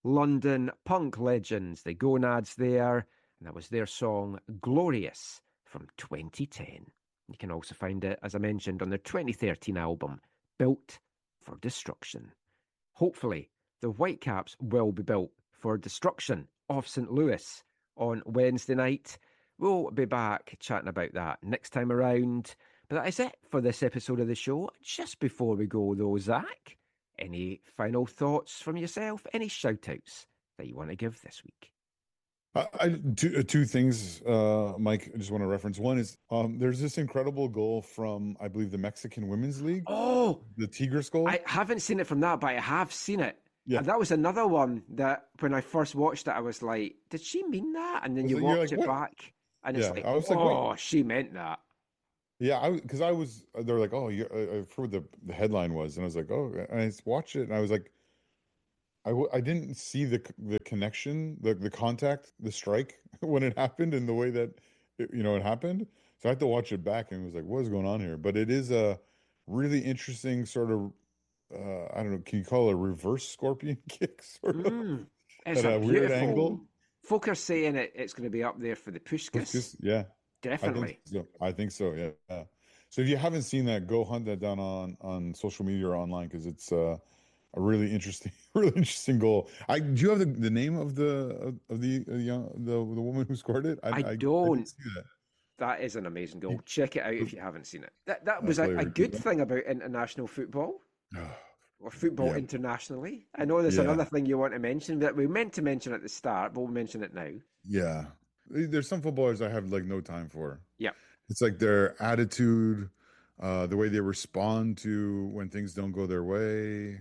London punk legends, the Gonads there, and that was their song Glorious from 2010. You can also find it, as I mentioned, on their 2013 album, Built for Destruction. Hopefully, the Whitecaps will be built for destruction of St. Louis on Wednesday night. We'll be back chatting about that next time around. But that is it for this episode of the show. Just before we go, though, Zach, any final thoughts from yourself? Any shout outs that you want to give this week? Two things, Mike, I just want to reference. One is there's this incredible goal from, I believe, the Mexican Women's League, Oh, the Tigres I goal. haven't seen it from that, but I have seen it. Yeah. And that was another one that when I first watched it, I was like, did she mean that? And then you You're watch like, it what? back and it's Yeah. like, I was like, wait. oh, she meant that. Yeah, because I was, they're like, oh, I forgot what the headline was. And I was like, oh, and I watched it and I was like, I didn't see the connection, the contact, the strike when it happened in the way that it happened. So I had to watch it back and was like, what is going on here? But it is a really interesting sort of I don't know, can you call it a reverse scorpion kick sort of Mm, it's at a a weird beautiful. angle? Folk are saying it's going to be up there for the Puskas. Puskas, yeah, I think Definitely. so. I think so. Yeah. Yeah. So if you haven't seen that, go hunt that down on social media or online because it's a really interesting, really interesting goal. Do you have the name of the young the woman who scored it? I I didn't don't. see that. That is an amazing goal. He, Check it out the, if you haven't seen it. That was player a who did good that. thing about international football or football Yeah, internationally. I know there's yeah, another thing you want to mention that we meant to mention at the start, but we'll mention it now. yeah. There's some footballers I have like no time for. Yeah. It's like their attitude, the way they respond to when things don't go their way,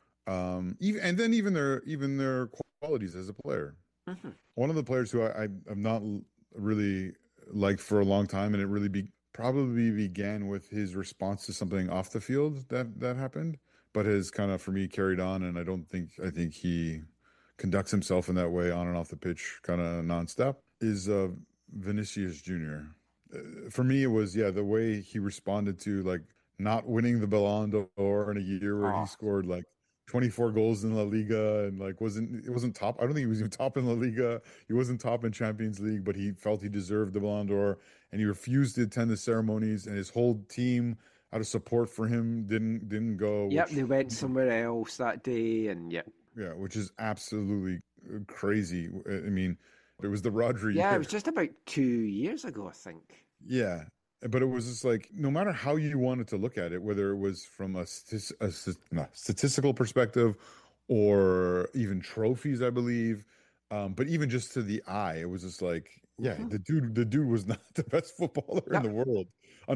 even and then even their qualities as a player. Hmm. One of the players who I have not really liked for a long time, and it really probably began with his response to something off the field that happened, but has kind of for me carried on, and I think he conducts himself in that way on and off the pitch, kind of nonstop. Is Vinicius Jr. For me, it was the way he responded to like not winning the Ballon d'Or in a year where he Oh, scored like 24 goals in La Liga and like it wasn't top. I don't think he was even top in La Liga. He wasn't top in Champions League, but he felt he deserved the Ballon d'Or and he refused to attend the ceremonies and his whole team out of support for him didn't go, yep. They went somewhere else that day, and yeah, which is absolutely crazy. I mean, it was the Rodri yeah. It was year. just about 2 years ago, I think. Yeah. But it was just like, no matter how you wanted to look at it, whether it was from no, statistical perspective or even trophies, I believe, but even just to the eye, it was just like, yeah, Hmm. the dude was not the best footballer in No, the world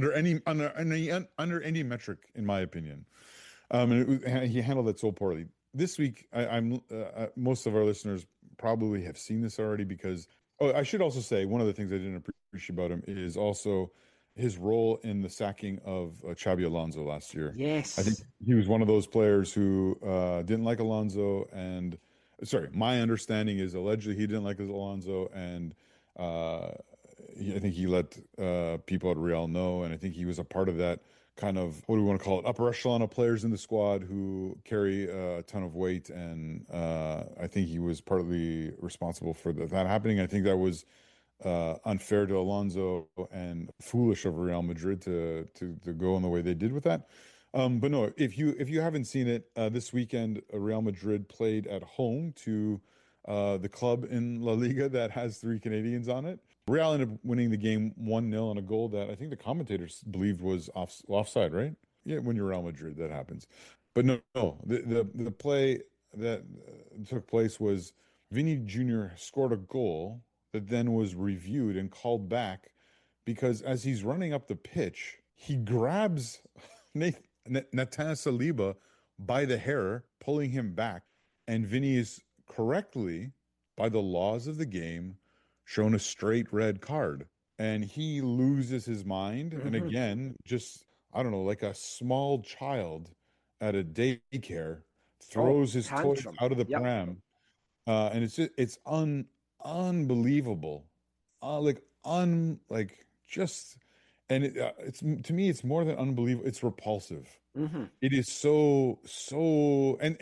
under any metric, in my opinion. And he handled it so poorly. This week, most of our listeners probably have seen this already because, oh, I should also say one of the things I didn't appreciate about him is also his role in the sacking of Xabi Alonso last year. I think yes. he was one of those players who didn't like Alonso, and sorry, my understanding is allegedly he didn't like Alonso, and uh, I think he let people at Real know, and I think he was a part of that kind of what do we want to call it upper echelon of players in the squad who carry a ton of weight, and I think he was partly responsible for that happening. I think that was unfair to Alonso and foolish of Real Madrid to go in the way they did with that. But no, if you haven't seen it, this weekend Real Madrid played at home to the club in La Liga that has three Canadians on it. Real ended up winning the game 1-0 on a goal that I think the commentators believed was offside, right? Yeah, when you're Real Madrid, that happens. But no, no, the play that took place was Vinny Jr. scored a goal that then was reviewed and called back because as he's running up the pitch, he grabs Nathan Saliba by the hair, pulling him back. And Vinny is correctly, by the laws of the game, shown a straight red card. And he loses his mind. And Hmm. again, just, I don't know, like a small child at a daycare Oh, throws his toys tantrum. out of the Yep. pram and it's unbelievable, like just, and it's to me it's more than unbelievable. It's repulsive. Hmm. It is so, and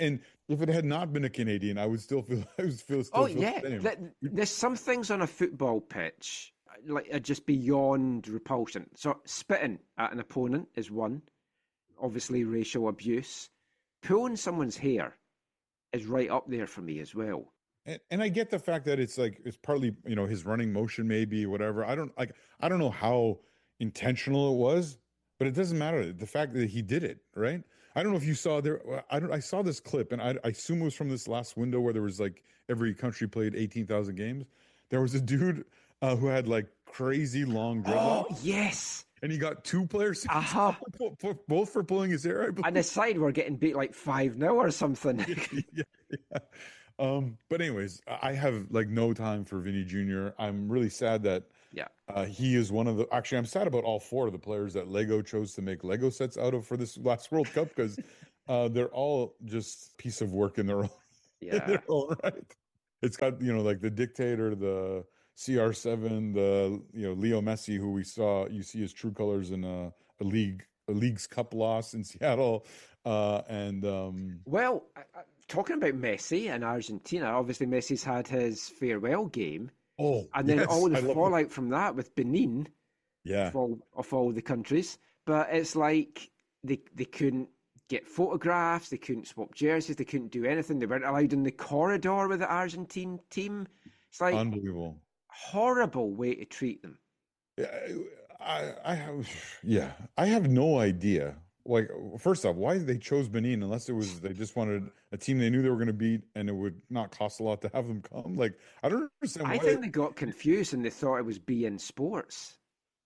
if it had not been a Canadian, I would still feel Oh still feel yeah, the same. there's some things on a football pitch like are just beyond repulsion. So spitting at an opponent is one, obviously racial abuse. Pulling someone's hair is right up there for me as well. And I get the fact that it's like it's partly, his running motion maybe, whatever. I don't know how intentional it was, but it doesn't matter. The fact that he did it, right? I don't know if you saw there. I saw this clip, and I assume it was from this last window where there was like every country played 18,000 games. There was a dude who had like crazy long Oh dreadlocks, yes, and he got two players sent aha. off, both for pulling his hair, I And the believe. side we're getting beat like 5-0 or something. Yeah, yeah. But anyways, I have like no time for Vinny Jr. I'm really sad that Yeah. he is one of the. Actually, I'm sad about all four of the players that Lego chose to make Lego sets out of for this last World Cup because they're all just piece of work in their own in Yeah. their own right. It's got like the dictator, the CR7, the Leo Messi, who you see his true colors in a league's cup loss in Seattle, and Well, talking about Messi and Argentina, obviously Messi's had his farewell game, oh and then yes, all the I love it. fallout from that with Benin Yeah. of all the countries. But it's like they couldn't get photographs, they couldn't swap jerseys, they couldn't do anything. They weren't allowed in the corridor with the Argentine team. It's like Unbelievable. horrible way to treat them. Yeah, I have, yeah, I have no idea. Like, first off, why they chose Benin, unless it was they just wanted a team they knew they were going to beat and it would not cost a lot to have them come. Like, I don't understand I why. think they got confused and they thought it was beIN Sports.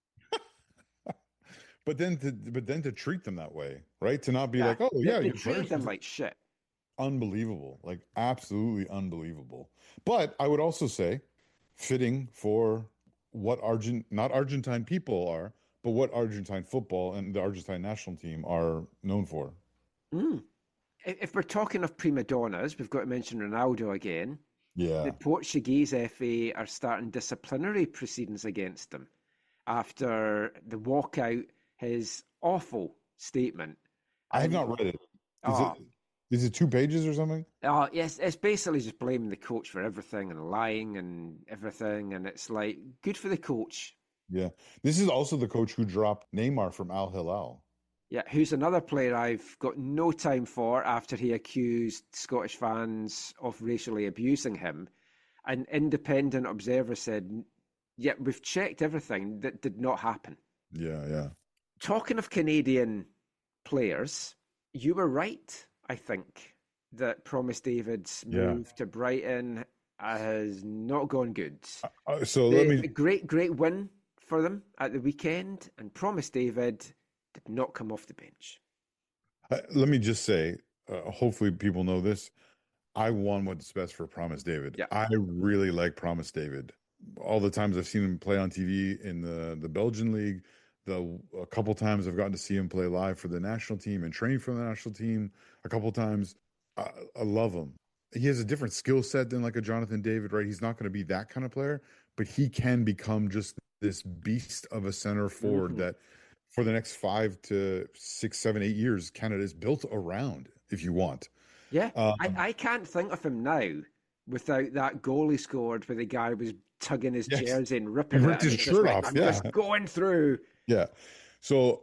But then to treat them that way, right? To not be Yeah, like, oh yeah, they your treated players, them like shit. unbelievable, like absolutely unbelievable. But I would also say, fitting for what not Argentine people are, but what Argentine football and the Argentine national team are known for. Mm. If we're talking of prima donnas, we've got to mention Ronaldo again. The Yeah. Portuguese FA are starting disciplinary proceedings against him after the walkout, his awful statement. I have And not read it. Is it oh, is it 2 pages or something? yes, it's basically just blaming the coach for everything and lying and everything. And it's like, good for the coach. Yeah. This is also the coach who dropped Neymar from Al Hilal. Yeah, who's another player I've got no time for after he accused Scottish fans of racially abusing him. An independent observer said, yeah, we've checked everything. That did not happen. Yeah, yeah. Talking of Canadian players, you were right, I think, that Promise David's Yeah. move to Brighton has not gone good. So let The me great win for them at the weekend, and Promise David did not come off the bench. let me just say, hopefully people know this. I want what's best for Promise David. Yeah. I really like Promise David. All the times I've seen him play on TV in the Belgian league, a couple times I've gotten to see him play live for the national team and train for the national team a couple times. I love him. He has a different skill set than like a Jonathan David, right? He's not going to be that kind of player, but he can become just this beast of a center forward Hmm. that for the next 5 to 6, 7, 8 years, Canada is built around if you want. Yeah, Um, I can't think of him now without that goal he scored where the guy was tugging his yes, jersey and he ripping it, ripped and his he just shirt went, off. I'm Yeah, just going through. yeah. So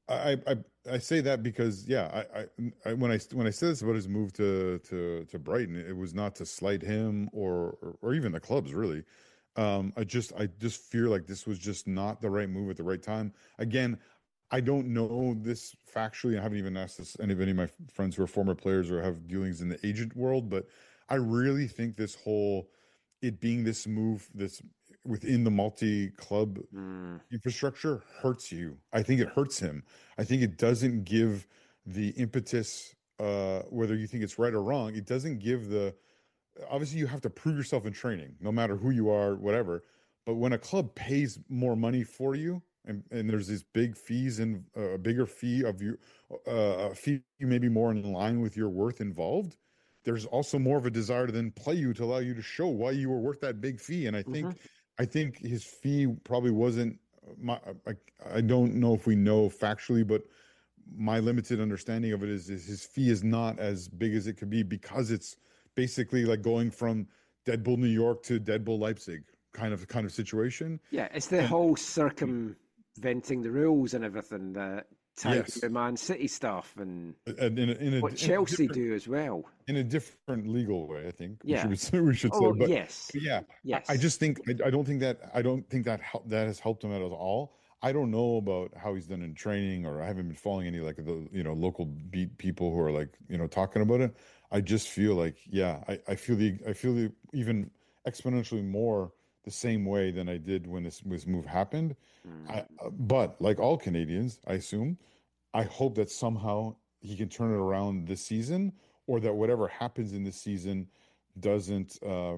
I say that because yeah, when I said this about his move to Brighton, it was not to slight him or even the clubs really. I just feel like this was just not the right move at the right time. Again, I don't know this factually. I haven't even asked this any of my friends who are former players or have dealings in the agent world, but I really think this whole it being this move this within the multi-club Mm, infrastructure hurts you. I think it hurts him. I think it doesn't give the impetus, whether you think it's right or wrong, it doesn't give the obviously you have to prove yourself in training, no matter who you are, whatever. But when a club pays more money for you, and there's these big fees and a bigger fee of you, a fee maybe more in line with your worth involved, there's also more of a desire to then play you to allow you to show why you were worth that big fee. And I hmm. think, I think his fee probably wasn't my. I don't know if we know factually, but my limited understanding of it is his fee is not as big as it could be because it's basically like going from Dead Bull New York to Dead Bull Leipzig kind of situation. Yeah, it's the And whole circumventing the rules and everything that tied yes, to Man City stuff and what in a Chelsea different do as well. in a different legal way, I think Yeah. we should say. Oh, yes. But yeah, I Yes. just think I don't think that that has helped him out at all. I don't know about how he's done in training, or I haven't been following any like the local beat people who are like talking about it. I just feel like I feel the even exponentially more the same way than I did when this move happened. Mm. But like all Canadians, I assume, I hope that somehow he can turn it around this season, or that whatever happens in this season doesn't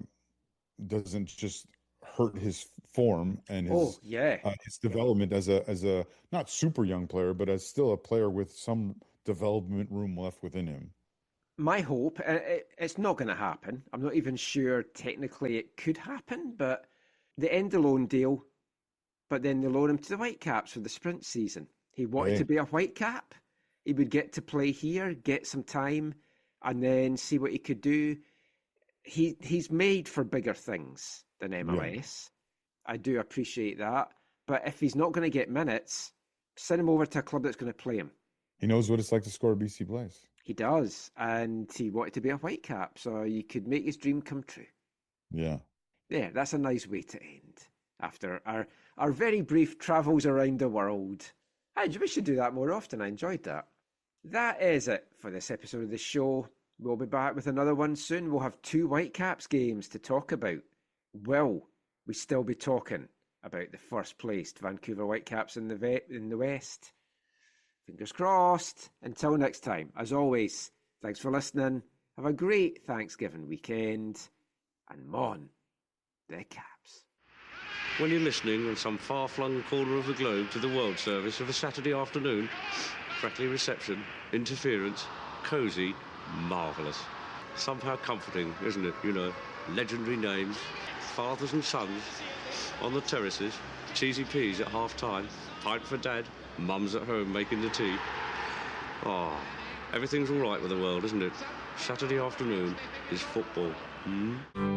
doesn't just hurt his form and Oh, yeah. his development as a not super young player, but as still a player with some development room left within him. My hope, it's not going to happen. I'm not even sure technically it could happen, but the end the loan deal, but then they loan him to the Whitecaps for the sprint season. He wanted to Hey, be a Whitecap. He would get to play here, get some time, and then see what he could do. He's made for bigger things than yeah, MLS. I do appreciate that. But if he's not going to get minutes, send him over to a club that's going to play him. he knows what it's like to score a BC place. He does, and he wanted to be a Whitecap, so you could make his dream come true. Yeah. Yeah, that's a nice way to end after our very brief travels around the world. We should do that more often. I enjoyed that. That is it for this episode of the show. We'll be back with another one soon. We'll have 2 Whitecaps games to talk about. Will we still be talking about the first placed Vancouver Whitecaps in the West? Fingers crossed. Until next time, as always, thanks for listening. Have a great Thanksgiving weekend. And Mon, the Caps. When you're listening on some far-flung corner of the globe to the World Service of a Saturday afternoon, crackly reception, interference, cosy, marvellous. Somehow comforting, isn't it? Legendary names, fathers and sons, on the terraces, cheesy peas at half-time, pint for dad, mum's at home making the tea. Oh, everything's all right with the world, isn't it? Saturday afternoon is football.